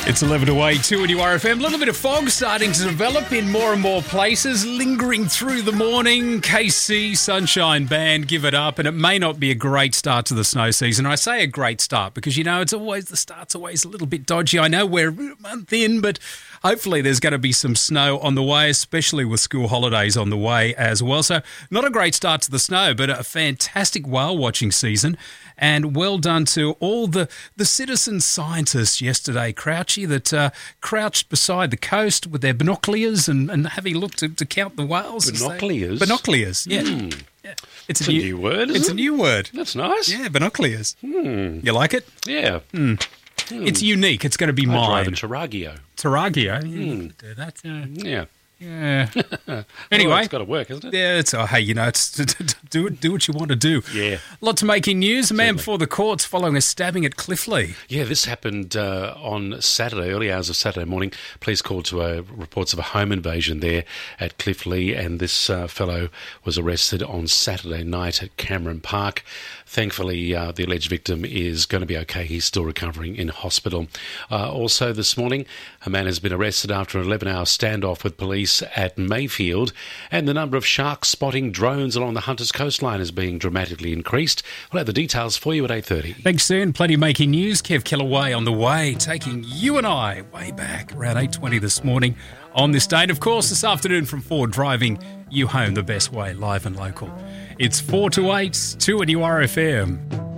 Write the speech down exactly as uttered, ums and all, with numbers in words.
It's eleven to eight, two at U R F M. A little bit of fog starting to develop in more and more places, lingering through the morning. K C Sunshine Band, give it up. And it may not be a great start to the snow season. I say a great start because, you know, it's always, the start's always a little bit dodgy. I know we're a month in, but hopefully there's going to be some snow on the way, especially with school holidays on the way as well. So not a great start to the snow, but a fantastic whale watching season. And well done to all the, the citizen scientists yesterday, Crouchy, that uh, crouched beside the coast with their binoculars and, and having a look to, to count the whales. Binoculars? Binoculars, yeah. Mm. yeah. It's, it's a, new, new word, is It's it? a new word. That's nice. Yeah, binoculars. Mm. You like it? Yeah. Mm. Mm. It's unique. It's going to be I mine. drive a Turagio. Turagio? Mm. Yeah, that's, uh, yeah. Yeah. Anyway, well, it's got to work, hasn't it? Yeah. It's oh, hey, you know, it's do do what you want to do. Yeah. Lots of making news. A man Certainly. before the courts following a stabbing at Cliffley. Yeah, this happened uh, on Saturday, early hours of Saturday morning. Police called to uh, reports of a home invasion there at Cliffley, and this uh, fellow was arrested on Saturday night at Cameron Park. Thankfully, uh, the alleged victim is going to be okay. He's still recovering in hospital. Uh, also this morning, a man has been arrested after an eleven-hour standoff with police at Mayfield, and the number of shark spotting drones along the Hunters coastline is being dramatically increased. We'll have the details for you at eight thirty. Thanks, soon. Plenty of making news. Kev Kellaway on the way, taking you and I way back around eight twenty this morning on this date. Of course, this afternoon from four, driving you home the best way, live and local. It's four to eight, two at U R F M.